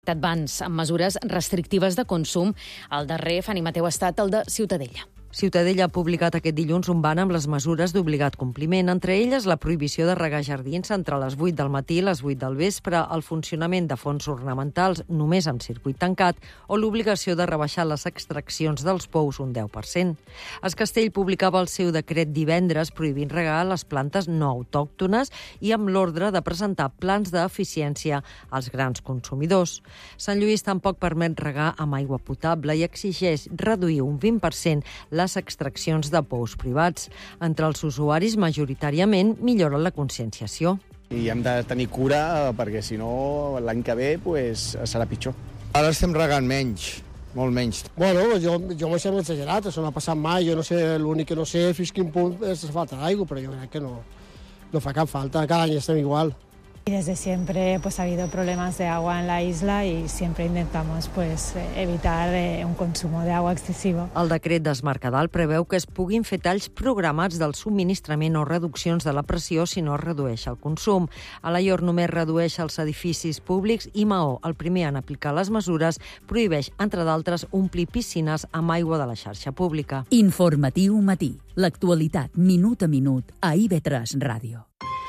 Abans, amb mesures restrictives de consum. El darrer, Fanny Mateu, ha estat el de Ciutadella. Ciutadella ha publicat aquest dilluns un ban amb les mesures d'obligat compliment, entre elles la prohibició de regar jardins entre les 8 del matí i les 8 del vespre, el funcionament de fonts ornamentals només amb circuit tancat o l'obligació de rebaixar les extraccions dels pous un 10%. Es Castell publicava el seu decret divendres prohibint regar les plantes no autòctones i amb l'ordre de presentar plans d'eficiència als grans consumidors. Sant Lluís tampoc permet regar amb aigua potable i exigeix reduir un 20% les extraccions de pous privats. Entre els usuaris, majoritàriament, millora la conscienciació. I hem de tenir cura perquè, si no, l'any que ve serà pitjor. Ara estem regant menys, molt menys. Bueno, jo m'ho sembla exagerat, això no ha passat mai, jo no sé, l'únic que no sé fins quin punt és falta d'aigua, però jo crec que no fa cap falta, cada any estem igual. Y desde siempre ha habido problemas de agua en la isla y siempre intentamos evitar un consumo de agua excesivo. El decret d'Esmercadal preveu que es puguin fer talls programats del subministrament o reduccions de la pressió si no es redueix el consum. Alaior només redueix els edificis públics i Maó, el primer en aplicar les mesures, prohibeix, entre d'altres, omplir piscines amb aigua de la xarxa pública. Informatiu Matí. L'actualitat minut a minut a IB3 Ràdio.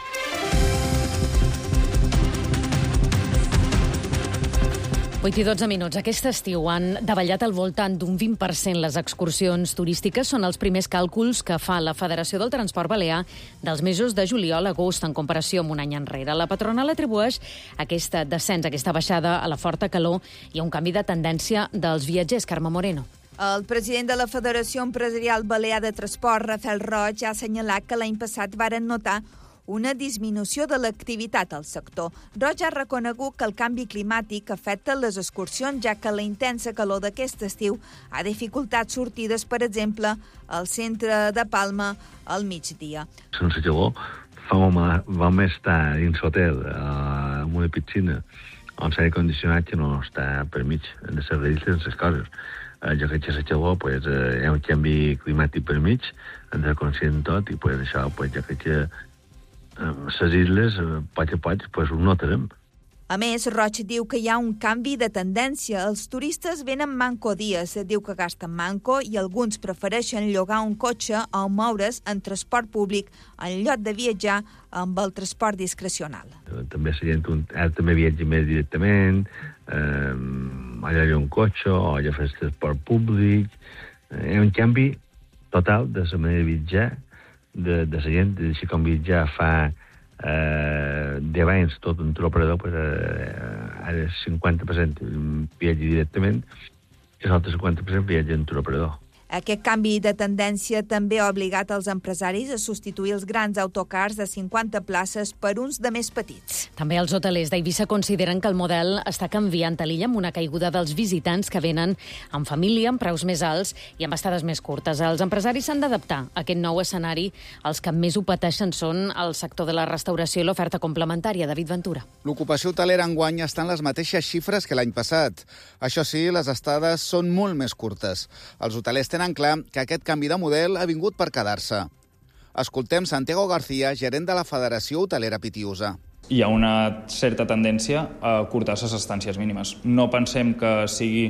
8 i 12 minuts. Aquest estiu han davallat al voltant d'un 20% les excursions turístiques. Són els primers càlculs que fa la Federació del Transport Balear dels mesos de juliol a agost en comparació amb un any enrere. La patronal atribueix aquest descens, aquesta baixada a la forta calor i a un canvi de tendència dels viatgers. Carme Moreno. El president de la Federació Empresarial Balear de Transport, Rafael Roig, ha assenyalat que l'any passat varen notar una disminució de l'activitat al sector. Roig ha reconegut que el canvi climàtic afecta les excursions, ja que la intensa calor d'aquest estiu ha dificultat sortides, per exemple, al centre de Palma al migdia. Sense llavor, vam estar dins l'hotel amb una piscina on l'aire condicionat que no està per mig de serveis de les coses. Jo crec que la llavor hi ha un canvi climàtic per mig, hem de conscient tot i això jo crec que les illes, poc a poc, ho notarem. A més, Roig diu que hi ha un canvi de tendència. Els turistes venen manco dies, diu que gasten manco i alguns prefereixen llogar un cotxe o moure's en transport públic en lloc de viatjar amb el transport discrecional. També la gent també viatja més directament, allà hi ha un cotxe o allà fa el transport públic. Hi ha un canvi total de la manera de viatjar, de la gent, així com viatjar fa 10 anys tot un operador, ara el 50% viatja directament i l'altre 50% viatja en operador. Aquest canvi de tendència també ha obligat els empresaris a substituir els grans autocars de 50 places per uns de més petits. També els hotelers d'Eivissa consideren que el model està canviant a l'illa amb una caiguda dels visitants que venen en família, amb preus més alts i amb estades més curtes. Els empresaris s'han d'adaptar a aquest nou escenari. Els que més ho pateixen són el sector de la restauració i l'oferta complementària. David Ventura. L'ocupació hotelera enguany està en les mateixes xifres que l'any passat. Això sí, les estades són molt més curtes. Els hotelers tenen clar que aquest canvi de model ha vingut per quedar-se. Escoltem Santiago García, gerent de la Federació Hotelera Pitiusa. Hi ha una certa tendència a curtar les estàncies mínimes. No pensem que sigui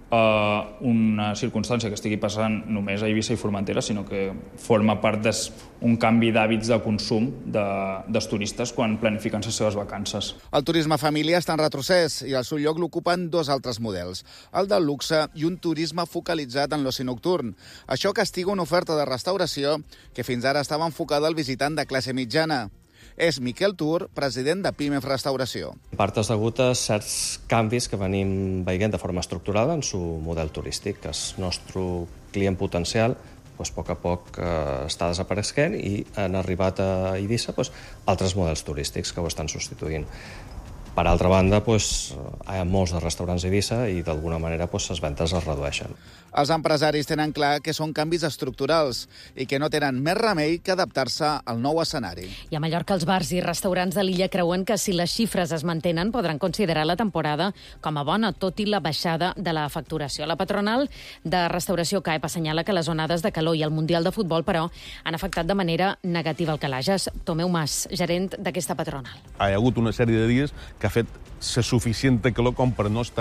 una circumstància que estigui passant només a Eivissa i Formentera, sinó que forma part d'un canvi d'hàbits de consum dels turistes quan planifiquen les seves vacances. El turisme família està en retrocés i al seu lloc l'ocupen dos altres models, el del luxe i un turisme focalitzat en l'oci nocturn. Això castiga una oferta de restauració que fins ara estava enfocada al visitant de classe mitjana. És Miquel Tur, president de Pimef Restauració. En part és degut a certs canvis que venim veient de forma estructural en su model turístic, que el nostre client potencial a poc està desapareixent i han arribat a Eivissa altres models turístics que ho estan substituint. Per altra banda, hi ha molts de restaurants a Eivissa i d'alguna manera les ventes es redueixen. Els empresaris tenen clar que són canvis estructurals i que no tenen més remei que adaptar-se al nou escenari. I a Mallorca els bars i restaurants de l'illa creuen que si les xifres es mantenen podran considerar la temporada com a bona, tot i la baixada de la facturació. La patronal de restauració CAEP assenyala que les onades de calor i el Mundial de Futbol, però, han afectat de manera negativa el Calages. Tomeu Mas, gerent d'aquesta patronal. Hi ha hagut una sèrie de dies que ha fet la suficient calor com per no estar